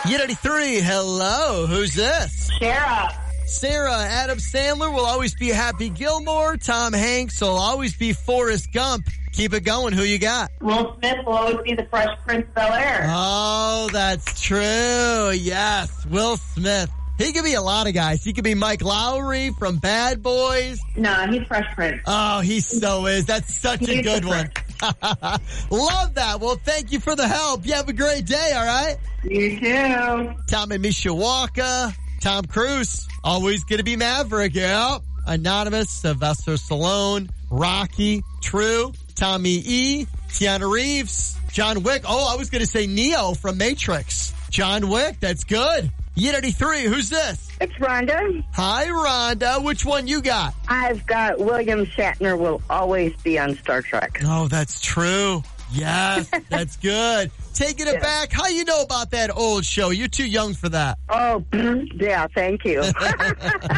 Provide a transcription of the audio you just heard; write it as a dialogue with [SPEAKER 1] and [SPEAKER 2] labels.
[SPEAKER 1] E93, hello. Who's this? Sarah, Adam Sandler will always be Happy Gilmore. Tom Hanks will always be Forrest Gump. Keep it going. Who you got?
[SPEAKER 2] Will Smith will always be the Fresh Prince of Bel-Air.
[SPEAKER 1] Oh, that's true. Yes, Will Smith. He could be a lot of guys. He could be Mike Lowry from Bad Boys.
[SPEAKER 2] No, he's Fresh Prince.
[SPEAKER 1] Oh, he so is. That's such a good one. Love that. Well, thank you for the help. You have a great day, all right?
[SPEAKER 2] You too.
[SPEAKER 1] Tommy Mishawaka, Tom Cruise, always going to be Maverick, yeah. Anonymous, Sylvester Stallone, Rocky, True, Tommy E, Keanu Reeves, John Wick. Oh, I was going to say Neo from Matrix. John Wick, that's good. E93, who's this?
[SPEAKER 3] It's Rhonda.
[SPEAKER 1] Hi, Rhonda. Which one you got?
[SPEAKER 3] I've got William Shatner will always be on Star Trek.
[SPEAKER 1] Oh, that's true. Yes, that's good. Taking it back. How you know about that old show? You're too young for that.
[SPEAKER 3] Oh, yeah, thank you.